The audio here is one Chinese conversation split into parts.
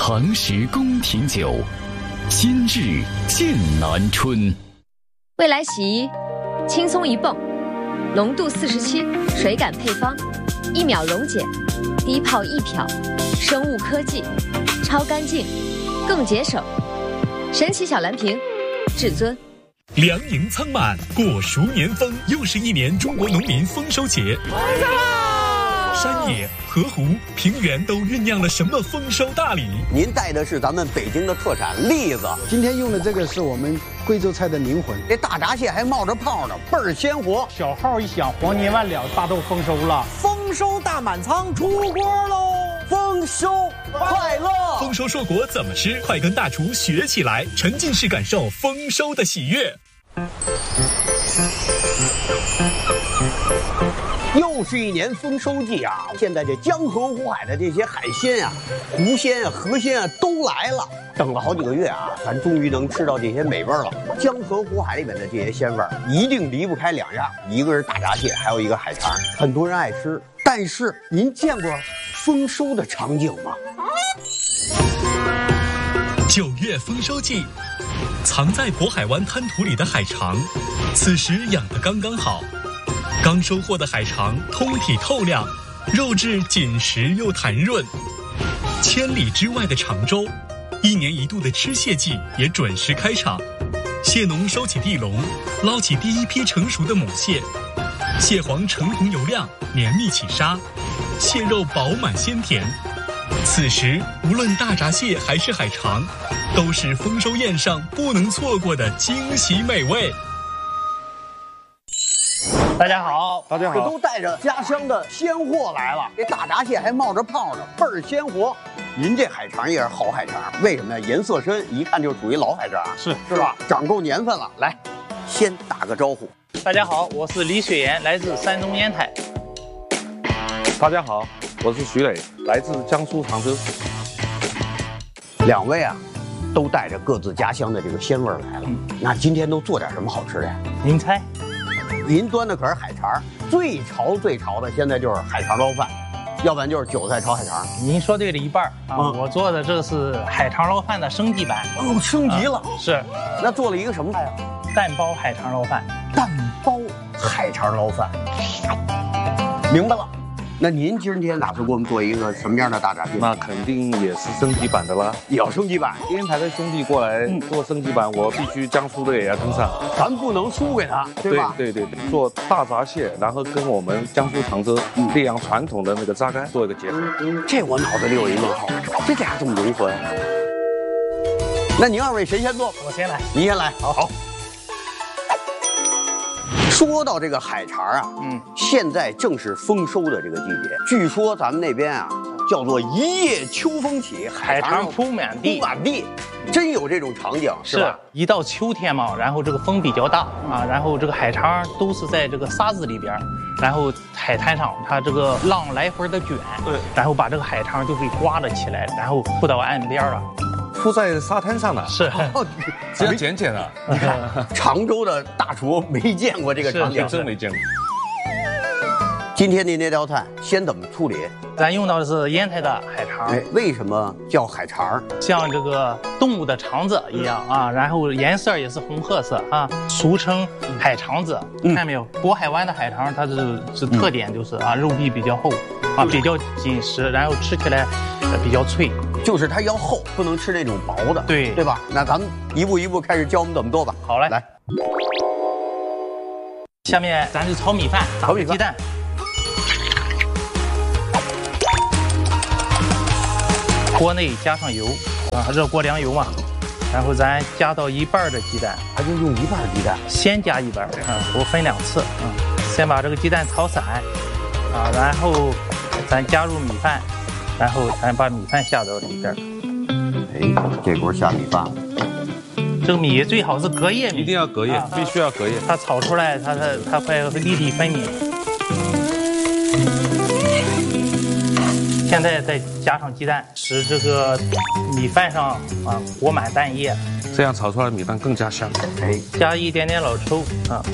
唐时宫廷酒，今日剑南春。 未来洗衣，轻松一泵，浓度47，水感配方，1秒溶解，低泡易漂，生物科技，超干净，更节省。神奇小蓝瓶，至尊。 粮盈仓满，果熟年丰，又是一年中国农民丰收节。山野、河湖、平原都酝酿了什么丰收大礼？ 您带的是咱们北京的特产栗子， 今天用的这个是我们贵州菜的灵魂。 这大闸蟹还冒着泡呢，倍儿鲜活。 小号一响，黄金万两，大豆丰收了， 丰收大满仓出锅喽！ 丰收快乐！ 丰收硕果怎么吃？快跟大厨学起来，沉浸式感受丰收的喜悦。 又是一年丰收季啊！现在这江河湖海的这些海鲜啊、湖鲜啊、河鲜啊都来了。等了好几个月啊，咱终于能吃到这些美味了。江河湖海里面的这些鲜味一定离不开两样，一个是大闸蟹，还有一个海肠。很多人爱吃，但是您见过丰收的场景吗 ？9月丰收季，藏在渤海湾滩涂里的海肠，此时养得刚刚好。刚收获的海肠通体透亮，肉质紧实又弹润。千里之外的常州，1年1度的吃蟹季也准时开场。蟹农收起地笼，捞起第一批成熟的母蟹，蟹黄橙红油亮，绵密起沙，蟹肉饱满鲜甜。此时无论大闸蟹还是海肠，都是丰收宴上不能错过的惊喜美味。 大家好， 这都带着家乡的鲜货来了。这大闸蟹还冒着泡呢，倍儿鲜活。您这海肠也是好海肠，为什么呀？颜色深，一看就属于老海肠，是吧？长够年份了。来，先打个招呼。 大家好，我是李雪岩，来自山东烟台。 大家好，我是徐磊，来自江苏常州。 两位啊，都带着各自家乡的这个鲜味来了。那今天都做点什么好吃的呀？ 您猜？ 您端的可是海肠，最潮的现在就是海肠捞饭，要不然就是韭菜炒海肠。 您说对了一半啊！我做的这个是海肠捞饭的升级版。 哦，升级了。 是， 那做了一个什么菜啊？ 蛋包海肠捞饭。 蛋包海肠捞饭，明白了。那您今天打算给我们做一个什么样的大闸蟹？ 那肯定也是升级版的啦， 也要升级版。 烟台的兄弟过来做升级版，我必须江苏的也要跟上， 咱不能输给他，对吧？ 对，做大闸蟹，然后跟我们江苏常州溧阳传统的那个炸干做一个结合。 这我脑子里有一问号，这家这么融合呀？那您二位谁先做？ 我先来， 您先来。好。说到这个海肠啊，现在正是丰收的这个季节。据说咱们那边啊，叫做一夜秋风起， 海肠铺满地。 真有这种场景，是吧？ 一到秋天嘛，然后这个风比较大啊，然后这个海肠都是在这个沙子里边，然后海滩上它这个浪来回的卷， 对， 然后把这个海肠就给刮了起来，然后铺到岸边了。 铺在沙滩上的， 是， 只要剪了。 你看，常州的大厨没见过这个场景， 真没见过。 今天您这道菜先怎么处理？ 咱用到的是烟台的海肠。 为什么叫海肠？ 像这个动物的肠子一样啊，然后颜色也是红褐色啊，俗称海肠子。看见没有？渤海湾的海肠，它是特点就是啊，肉壁比较厚啊，比较紧实，然后吃起来比较脆。 就是它要厚，不能吃那种薄的，对吧？那咱们一步一步开始教我们怎么做吧。 好嘞， 来。 下面咱就炒米饭，打个鸡蛋。锅内加上油啊，热锅凉油嘛，然后咱加到1半的鸡蛋， 还就用1半鸡蛋， 先加1半啊，我分2次啊，先把这个鸡蛋炒散啊，然后咱加入米饭，然后咱把米饭下到里边。 这锅下米饭， 这个米最好是隔夜米， 一定要隔夜，必须要隔夜， 它炒出来它会粒粒分明。现在再加上鸡蛋，使这个米饭上啊裹满蛋液， 这样炒出来的米饭更加香。 加一点点老抽啊，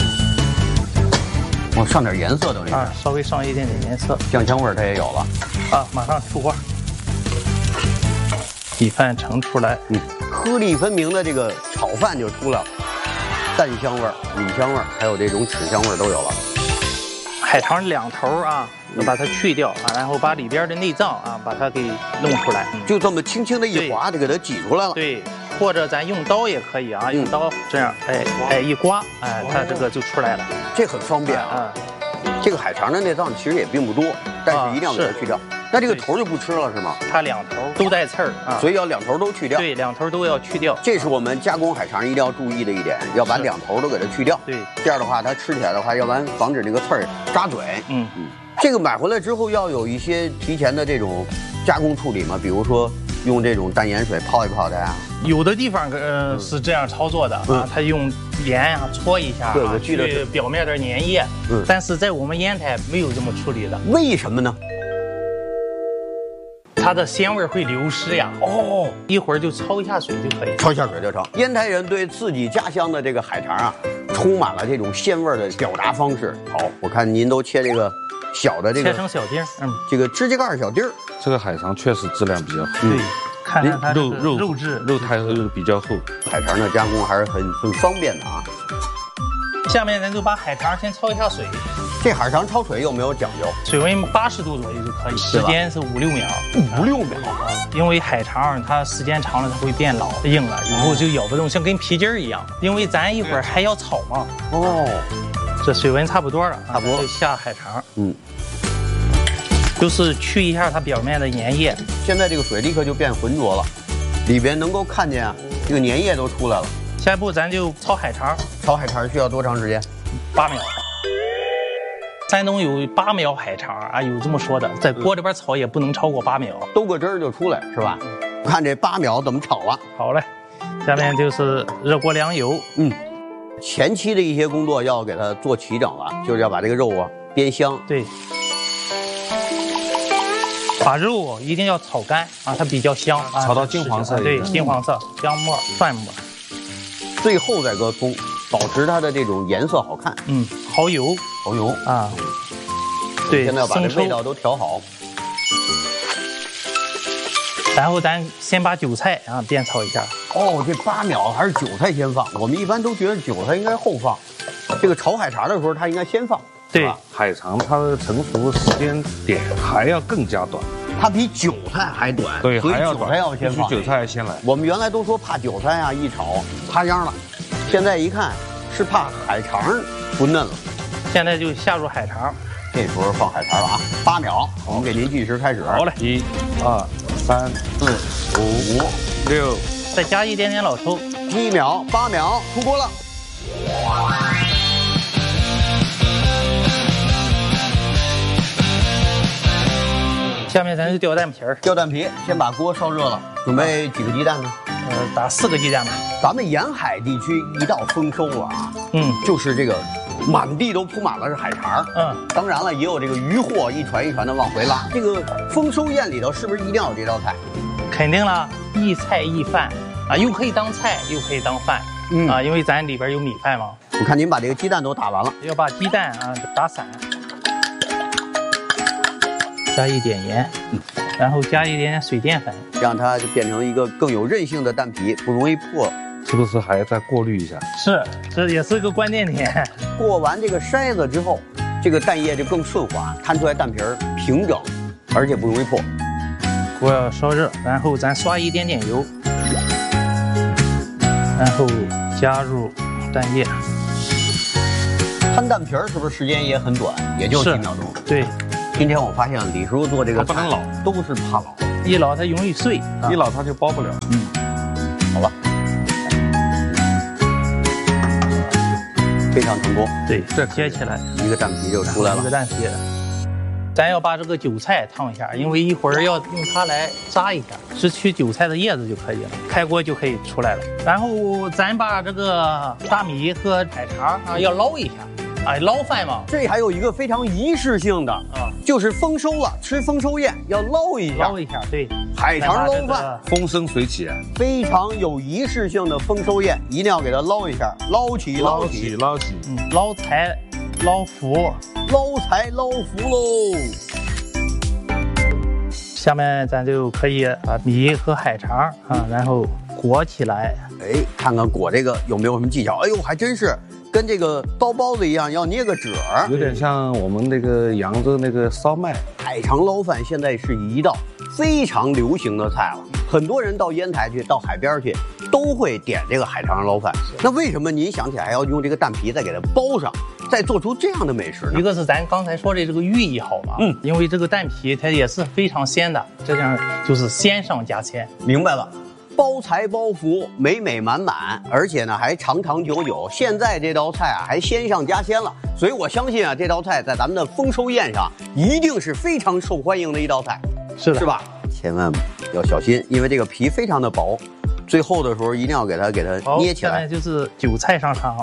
我上点颜色等于啊，稍微上一点点颜色， 酱香味它也有了啊，马上出锅。 米饭盛出来， 颗粒分明的这个炒饭就出来了，蛋香味儿、米香味儿，还有这种豉香味儿都有了。 海肠两头啊，要把它去掉啊，然后把里边的内脏啊，把它给弄出来， 就这么轻轻的一划，就给它挤出来了。 对，或者咱用刀也可以啊，用刀这样，一刮，它这个就出来了， 这很方便啊。这个海肠的内脏其实也并不多，但是一定要给它去掉。那这个头就不吃了是吗？ 它两头都带刺儿啊， 所以要两头都去掉。 对，两头都要去掉。 这是我们加工海肠一定要注意的一点，要把两头都给它去掉。 对， 这样的话它吃起来的话，要不然防止那个刺儿扎嘴。这个买回来之后要有一些提前的这种加工处理嘛，比如说用这种淡盐水泡一泡它呀。 有的地方是这样操作的啊，它用盐搓一下， 对，去表面的粘液。但是在我们烟台没有这么处理的， 为什么呢？ 它的鲜味会流失呀。一会儿就焯一下水就可以。 焯一下水就成。烟台人对自己家乡的这个海肠啊，充满了这种鲜味的表达方式。好，我看您都切这个小的这个， 切成小丁， 这个指甲盖小丁儿。 这个海肠确实质量比较好。 对，看看它肉质， 肉太厚，比较厚。 海肠的加工还是很方便的啊。 下面咱就把海肠先焯一下水。 这海肠焯水有没有讲究？ 水温80度左右就可以，时间是5-6秒。 5-6秒啊！因为海肠它时间长了它会变老硬了，以后就咬不动，像跟皮筋儿一样。因为咱一会儿还要炒嘛。这水温差不多了，差不多就下海肠。就是去一下它表面的粘液。 现在这个水立刻就变浑浊了，里边能够看见这个粘液都出来了。 下一步咱就焯海肠。 焯海肠需要多长时间 ？8秒。山东有8秒海肠啊，有这么说的，在锅里边炒也不能超过8秒， 兜个汁儿就出来是吧？看这8秒怎么炒了。 好嘞，下面就是热锅凉油。 前期的一些工作要给它做齐整了，就是要把这个肉啊煸香。 对，把肉一定要炒干啊，它比较香啊， 炒到金黄色。 对，金黄色，姜末、蒜末， 最后再搁葱，保持它的这种颜色好看。 蚝油啊，对， 现在要把这味道都调好。 然后咱先把韭菜啊煸炒一下。 这8秒还是韭菜先放，我们一般都觉得韭菜应该后放，这个炒海肠的时候它应该先放。 对， 海肠它的成熟时间点还要更加短， 它比韭菜还短。 对， 所以韭菜要先放。 韭菜先来。 我们原来都说怕韭菜啊一炒塌秧了，现在一看是怕海肠不嫩了。 现在就下入海肠， 这时候放海肠了啊！8秒，我们给您计时开始。 好嘞 ，1、2、3、4、5、6， 再加一点点老抽。 1秒，8秒，出锅了。 下面咱就掉蛋皮儿。 掉蛋皮，先把锅烧热了，准备几个鸡蛋呢？ 打4个鸡蛋吧。 咱们沿海地区一到丰收了啊，就是这个满地都铺满了是海肠。当然了，也有这个渔货一船一船的往回拉。这个丰收宴里头是不是一定要有这道菜？ 肯定了，一菜一饭啊，又可以当菜，又可以当饭。啊，因为咱里边有米饭嘛。 我看您把这个鸡蛋都打完了， 要把鸡蛋啊打散，加一点盐，然后加一点水淀粉， 让它就变成一个更有韧性的蛋皮，不容易破。 是不是还再过滤一下？ 是，这也是一个关键点。 过完这个筛子之后，这个蛋液就更顺滑，摊出来蛋皮儿平整，而且不容易破。 锅要烧热，然后咱刷一点点油，然后加入蛋液。 摊蛋皮儿是不是时间也很短，也就几秒钟？ 对。 今天我发现李师傅做这个不能老， 都是怕老， 一老它容易碎， 一老它就包不了。 好了，非常成功。 对，这接起来一个蛋皮就出来了。 一个蛋皮，咱要把这个韭菜烫一下，因为一会儿要用它来炸一下，只取韭菜的叶子就可以了。开锅就可以出来了。然后咱把这个大米和海肠啊要捞一下。捞饭嘛， 这还有一个非常仪式性的就是丰收了，吃丰收宴要捞一下， 对， 海肠捞饭， 风生水起啊， 非常有仪式性的丰收宴，一定要给它捞一下，捞起， 捞财捞福， 捞财捞福喽。 下面咱就可以把米和海肠啊，然后裹起来。 哎，看看裹这个有没有什么技巧？哎呦，还真是跟这个包包子一样，要捏个褶儿， 有点像我们那个扬州那个烧麦。 海肠捞饭现在是一道非常流行的菜了，很多人到烟台去，到海边去，都会点这个海肠捞饭。那为什么您想起来还要用这个蛋皮再给它包上，再做出这样的美食呢？ 一个是咱刚才说的这个寓意好嘛，因为这个蛋皮它也是非常鲜的，这样就是鲜上加鲜。 明白了。包财包福，美美满满，而且呢还长长久久。现在这道菜啊还鲜上加鲜了，所以我相信啊这道菜在咱们的丰收宴上一定是非常受欢迎的一道菜， 是的， 是吧？千万要小心，因为这个皮非常的薄，最后的时候一定要给它捏起来。 下面就是韭菜上场，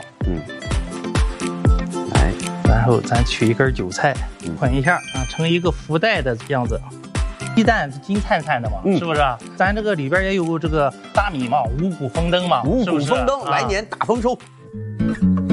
来， 然后咱取一根韭菜，捆一下啊，成一个福袋的样子。鸡蛋是金灿灿的嘛，是不是？咱这个里边也有这个大米嘛，五谷丰登嘛， 五谷丰登， 是不是？ 来年大丰收。